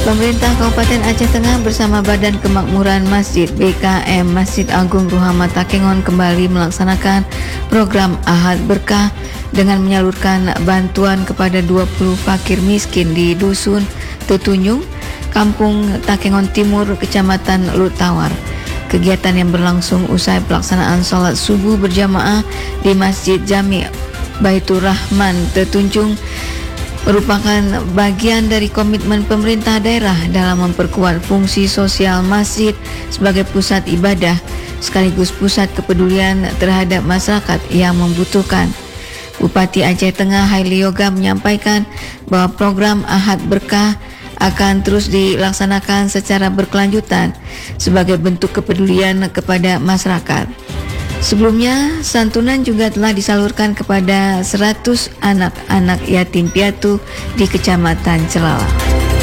Pemerintah Kabupaten Aceh Tengah bersama Badan Kemakmuran Masjid BKM Masjid Agung Ruhama Takengon kembali melaksanakan program Ahad Berkah dengan menyalurkan bantuan kepada 20 fakir miskin di Dusun Tetunjung, Kampung Takengon Timur, Kecamatan Lutawar. Kegiatan yang berlangsung usai pelaksanaan sholat subuh berjamaah di Masjid Jami' Baitur Rahman Tetunjung merupakan bagian dari komitmen pemerintah daerah dalam memperkuat fungsi sosial masjid sebagai pusat ibadah sekaligus pusat kepedulian terhadap masyarakat yang membutuhkan. Bupati Aceh Tengah Haili Yoga menyampaikan bahwa program Ahad Berkah akan terus dilaksanakan secara berkelanjutan sebagai bentuk kepedulian kepada masyarakat. Sebelumnya, santunan juga telah disalurkan kepada 100 anak-anak yatim piatu di Kecamatan Celala.